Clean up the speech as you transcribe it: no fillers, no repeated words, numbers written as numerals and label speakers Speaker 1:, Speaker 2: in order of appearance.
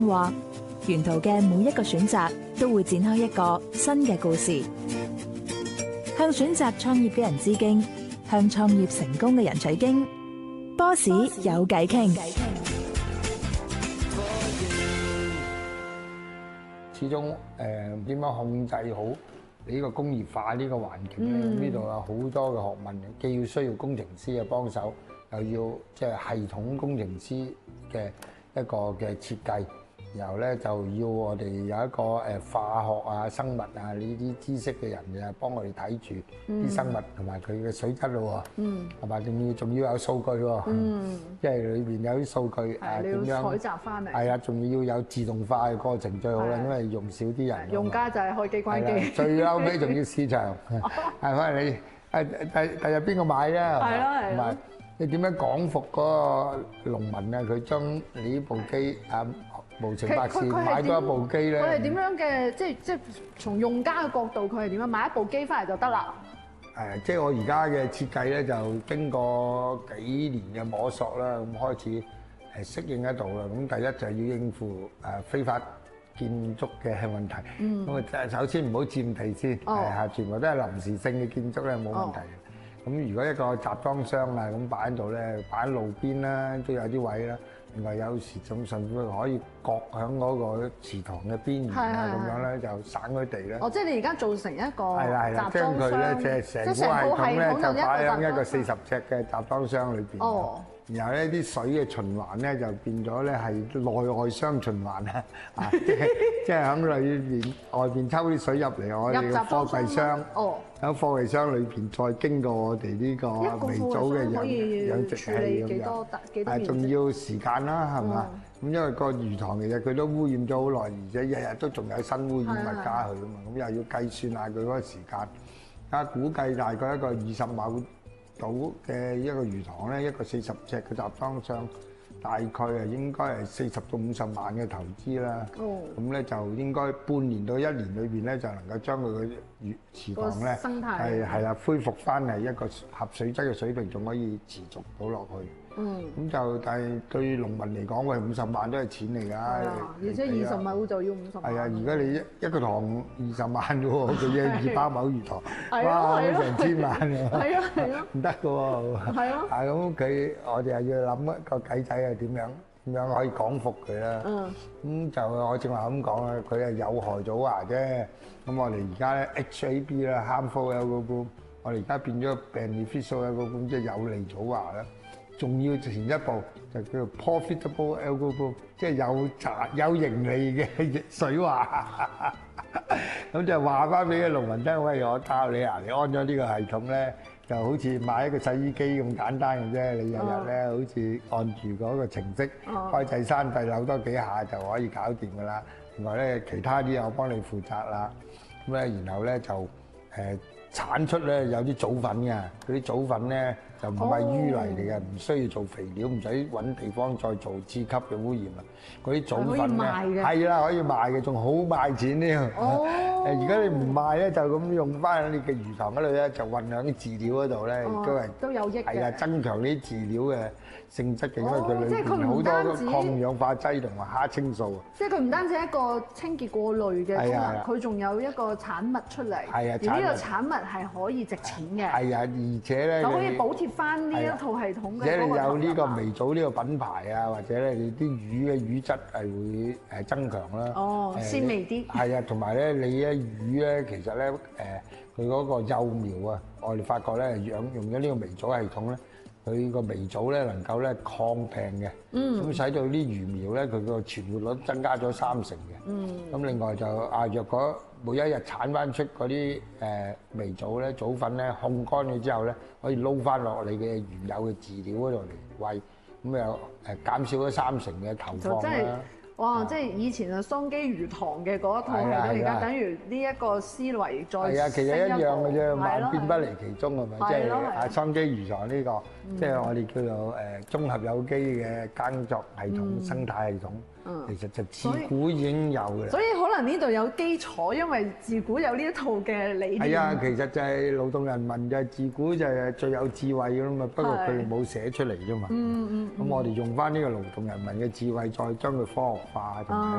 Speaker 1: 話沿途嘅每一個選擇都會展開一個新嘅故事，向選擇創業嘅人致敬，向創業成功嘅人取經。Boss 有偈傾，
Speaker 2: 始終點樣控制好你呢個工業化呢個環境咧？呢度有好多嘅學問，既要需要工程師嘅幫手，又要即係系統工程師嘅一個嘅設計。然後咧就要我哋有一個化學啊、生物啊呢啲知識嘅人嘅幫我哋睇住啲生物同埋佢嘅水質咯喎，係嘛？仲要有數據喎，即係裏邊有啲數據點樣
Speaker 3: 採集翻嚟，
Speaker 2: 係啊，仲要有自動化嘅過程最好啦，因為用少啲人，
Speaker 3: 用家就係開機關機，
Speaker 2: 最後尾仲要市場，係咪你第日邊個買咧？係咯，同埋你點樣講服嗰個農民啊？佢將你呢部機無情百事買多一部機咧，
Speaker 3: 佢係點樣嘅？即係從用家嘅角度，佢係點樣買一部機翻嚟就得啦？
Speaker 2: 即係我而家嘅設計咧，就經過幾年嘅摸索啦，咁開始適應得到啦。咁第一就係要應付非法建築嘅問題。咁啊，首先唔好佔地先，全部都係臨時性嘅建築咧，冇問題嘅。咁如果一個集裝箱啊咁擺喺度咧，擺喺路邊啦，都有啲位啦。另外有時仲甚至可以割響嗰個池塘嘅邊緣啊，咁樣咧就省咗地咧。
Speaker 3: 即係你而家做成一個集裝箱，
Speaker 2: 將佢咧即係成個系統咧就擺喺一個40尺嘅集裝箱裏邊。然後咧啲水嘅循環咧就變咗咧係內外雙循環啊！即係喺裏邊外邊抽啲水入嚟我哋嘅貨櫃箱，喺貨櫃箱裏邊再經過我哋呢個微組嘅養殖器咁樣，仲要時間啦，係嘛？咁因為個魚塘其實佢都污染咗好耐，而且日日都仲有新污染物加去啊嘛，咁又要計算下佢嗰個時間，估計大概一個20畝到嘅一個魚塘咧，一個40尺嘅集裝箱，大概應該係40到50萬嘅投資啦。咁咧就應該半年到1年裏邊咧，就能夠將佢嘅池塘咧係啦恢復翻係一個合水質嘅水平，仲可以持續到落去。咁就但係對農民嚟講，喂50萬都係錢嚟㗎。
Speaker 3: 而且20畝就要50萬。
Speaker 2: 係啊，而家你一個塘20萬啫喎，佢要200畝魚塘，哇，成千萬㗎。係啊，唔得㗎喎。係咯。咁我哋係要諗一個計仔係點樣可以講服佢啦。咁就我正話咁講啦，佢係有害祖華啫。咁我哋而家咧 HAB 啦 ，harmful algal bloom，我哋而家變咗 beneficial algal bloom，即係有利祖華啦。仲要前一步就叫做 profitable algal bloom，即係有盈利嘅水華。咁就話翻俾個農民聽，喂，我教你啊，你安咗呢個系統咧，就好似買一個洗衣機咁簡單嘅啫。你日日咧好似按住嗰個程式開掣閂掣扭多幾下就可以搞掂㗎啦。另外咧，其他啲我幫你負責啦。咁咧，然後咧就產出咧有啲棗粉嘅，嗰啲棗粉咧就唔係淤泥嚟嘅，唔需要做肥料，唔使揾地方再做次級嘅污染啦。嗰啲棗粉咧係啦，可以賣嘅，仲好賣錢添。如果你唔賣咧，就咁用翻喺你嘅魚塘嗰度咧，就混響啲飼料嗰度咧，
Speaker 3: 都有益嘅。
Speaker 2: 係啊，增強啲飼料嘅性質嘅，因為佢裏邊好多抗氧化劑同埋蝦青素。
Speaker 3: 即係佢唔單止一個清潔過濾嘅功能，佢仲有一個產物出嚟。係啊，而呢個產物係可以值錢嘅。係啊，
Speaker 2: 而且咧就可以
Speaker 3: 補貼翻呢一套系統嘅。
Speaker 2: 而且你有呢個微組呢個品牌啊，或者咧你啲魚嘅魚質係會增強啦。
Speaker 3: 鮮味啲。係
Speaker 2: 啊，同埋咧你咧魚咧其實咧佢嗰個幼苗啊，我哋發覺咧用咗呢個微組系統咧。佢個微組咧能夠咧抗病嘅，咁使到啲魚苗咧佢個存活率增加咗30嘅。咁另外就若果每一日產翻出嗰啲微組咧棗粉咧烘乾咗之後咧，可以撈翻落你嘅原有嘅飼料嗰度嚟餵，咁又減少咗30嘅投放啦。
Speaker 3: 哇！即係以前啊，桑基魚塘嘅嗰一套系統，而家等於呢一個思維再
Speaker 2: 係啊，其實一樣嘅啫，萬變不離其宗係咪？即係桑基魚塘呢個，即係我哋叫做綜合有機嘅耕作系統、生態系統。 其實就自古已經有嘅。
Speaker 3: 所以可能呢度有基礎，因為自古有呢一套嘅理念。
Speaker 2: 係啊，其實就係勞動人民就係自古就係最有智慧㗎嘛，不過佢哋冇寫出嚟啫嘛。咁我哋用翻呢個勞動人民嘅智慧，再將佢科學化同埋